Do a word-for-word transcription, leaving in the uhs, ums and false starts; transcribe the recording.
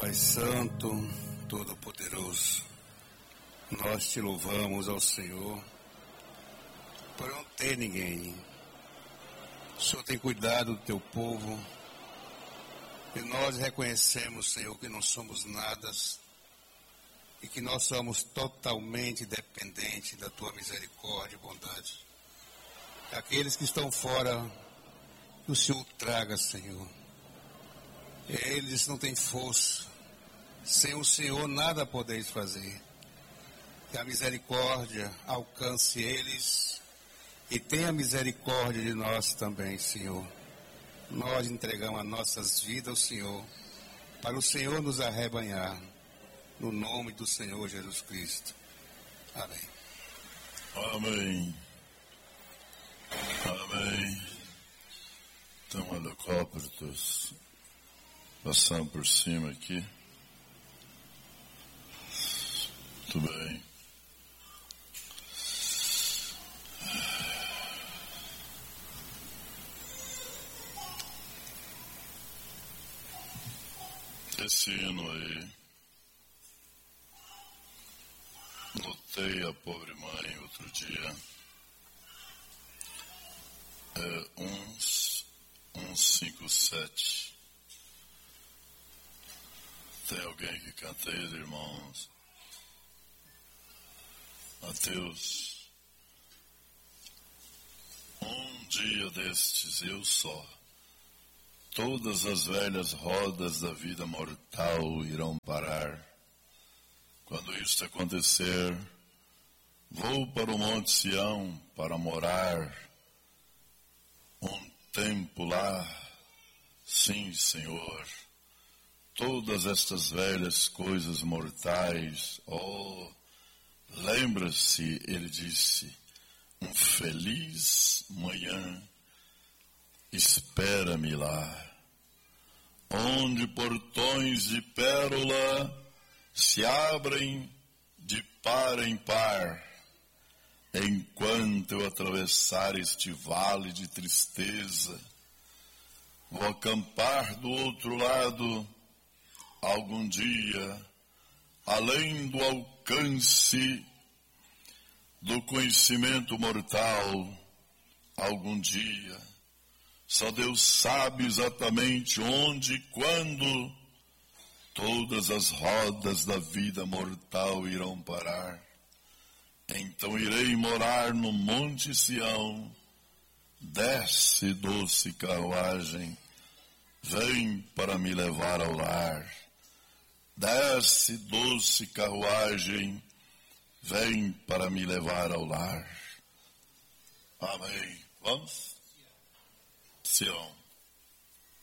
Pai Santo, Todo-Poderoso, nós te louvamos ao Senhor por não ter ninguém. O Senhor tem cuidado do teu povo e nós reconhecemos, Senhor, que não somos nada e que nós somos totalmente dependentes da tua misericórdia e bondade. Aqueles que estão fora, que o Senhor traga, Senhor. Eles não têm força. Sem o Senhor nada podeis fazer. Que a misericórdia alcance eles e tenha misericórdia de nós também, Senhor. Nós entregamos as nossas vidas ao Senhor, para o Senhor nos arrebanhar, no nome do Senhor Jesus Cristo. Amém. Amém. Amém. Então, helicópteros passando por cima aqui. Muito bem. Esse hino aí, notei a pobre mãe outro dia, é um, um, cinco, sete. Tem alguém que canta ele, irmãos? Mateus. Um dia destes eu só, todas as velhas rodas da vida mortal irão parar. Quando isto acontecer, vou para o Monte Sião para morar um tempo lá. Sim, Senhor. Todas estas velhas coisas mortais, oh, lembra-se, ele disse, um feliz manhã, espera-me lá, onde portões de pérola se abrem de par em par, enquanto eu atravessar este vale de tristeza, vou acampar do outro lado, algum dia, além do alcance do conhecimento mortal, algum dia, só Deus sabe exatamente onde e quando todas as rodas da vida mortal irão parar. Então irei morar no Monte Sião. Desce, doce carruagem, vem para me levar ao lar. Desce, doce carruagem, vem para me levar ao lar. Amém. Vamos? Sião.